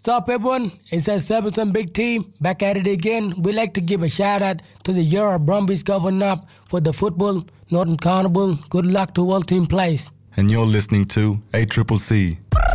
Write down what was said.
What's up, everyone? It's that 7 Big Team back at it again. We'd like to give a shout out to the year our Brumbies going up for the football, Northern Carnival. Good luck to all team plays. And you're listening to ACCC.